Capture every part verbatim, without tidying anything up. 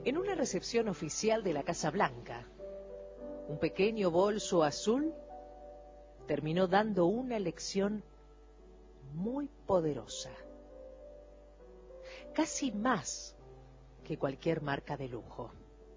En una recepción oficial de la Casa Blanca, un pequeño bolso azul terminó dando una lección muy poderosa, casi más que cualquier marca de lujo.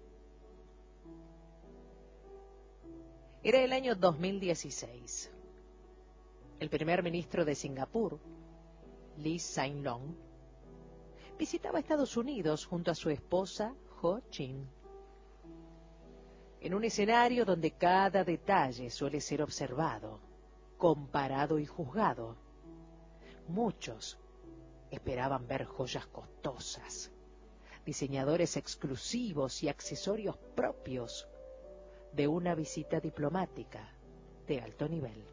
Era el año dos mil dieciséis. El primer ministro de Singapur, Lee Hsien Loong, visitaba Estados Unidos junto a su esposa Ho Chin. En un escenario donde cada detalle suele ser observado, comparado y juzgado, muchos esperaban ver joyas costosas, diseñadores exclusivos y accesorios propios de una visita diplomática de alto nivel.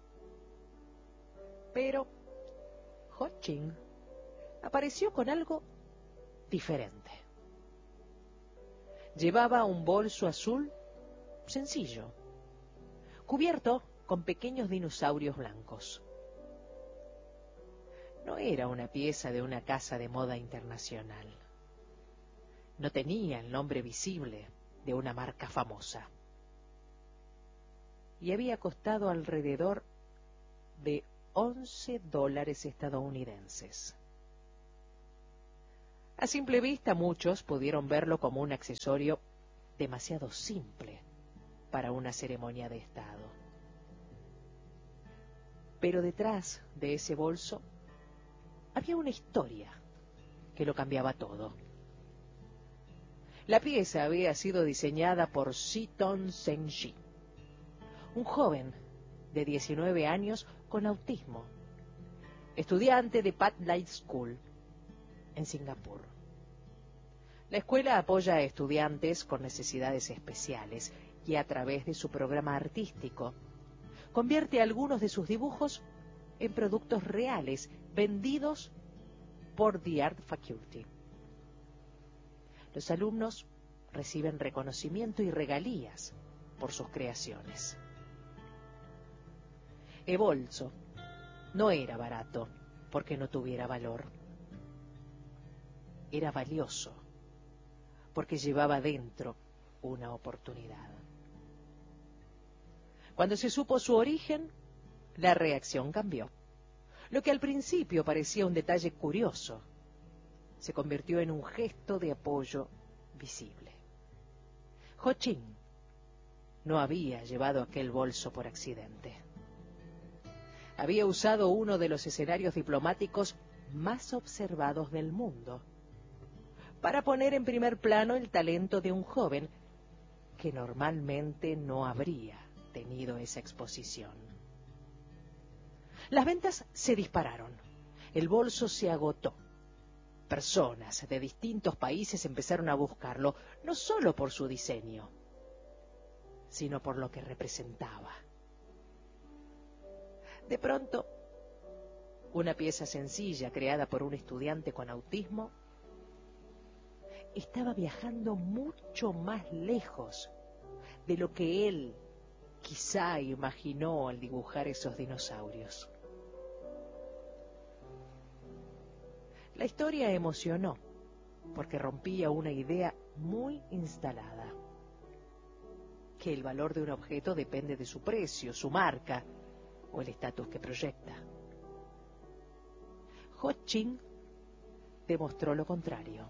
Pero Ho Chin apareció con algo diferente. Llevaba un bolso azul sencillo, cubierto con pequeños dinosaurios blancos. No era una pieza de una casa de moda internacional. No tenía el nombre visible de una marca famosa. Y había costado alrededor de once dólares estadounidenses. A simple vista, muchos pudieron verlo como un accesorio demasiado simple para una ceremonia de Estado. Pero detrás de ese bolso había una historia que lo cambiaba todo. La pieza había sido diseñada por Siton Seng-Shi, un joven de diecinueve años con autismo, estudiante de Pathlight School en Singapur. La escuela apoya a estudiantes con necesidades especiales y a través de su programa artístico convierte algunos de sus dibujos en productos reales vendidos por The Art Faculty. Los alumnos reciben reconocimiento y regalías por sus creaciones. El bolso no era barato porque no tuviera valor. Era valioso porque llevaba dentro una oportunidad. Cuando se supo su origen, la reacción cambió. Lo que al principio parecía un detalle curioso, se convirtió en un gesto de apoyo visible. Ho Chin no había llevado aquel bolso por accidente. Había usado uno de los escenarios diplomáticos más observados del mundo para poner en primer plano el talento de un joven que normalmente no habría tenido esa exposición. Las ventas se dispararon. El bolso se agotó. Personas de distintos países empezaron a buscarlo, no solo por su diseño, sino por lo que representaba. De pronto, una pieza sencilla creada por un estudiante con autismo estaba viajando mucho más lejos de lo que él quizá imaginó al dibujar esos dinosaurios. La historia emocionó porque rompía una idea muy instalada, que el valor de un objeto depende de su precio, su marca o el estatus que proyecta. Ho Chin demostró lo contrario.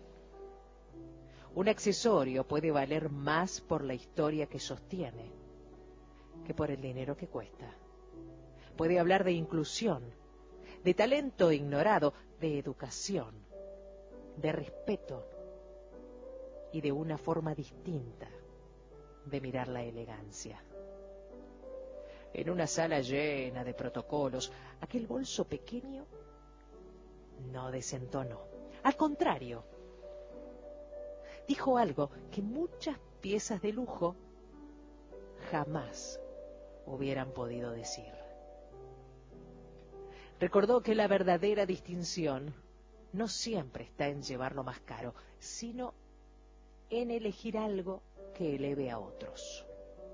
Un accesorio puede valer más por la historia que sostiene que por el dinero que cuesta. Puede hablar de inclusión, de talento ignorado, de educación, de respeto y de una forma distinta de mirar la elegancia. En una sala llena de protocolos, aquel bolso pequeño no desentonó. Al contrario, dijo algo que muchas piezas de lujo jamás hubieran podido decir. Recordó que la verdadera distinción no siempre está en llevar lo más caro, sino en elegir algo que eleve a otros.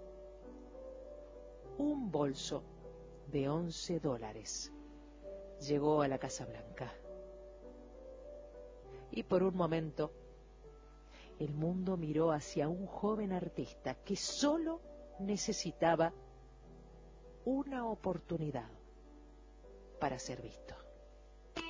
Un bolso de once dólares llegó a la Casa Blanca. Y por un momento, el mundo miró hacia un joven artista que solo necesitaba una oportunidad para ser visto.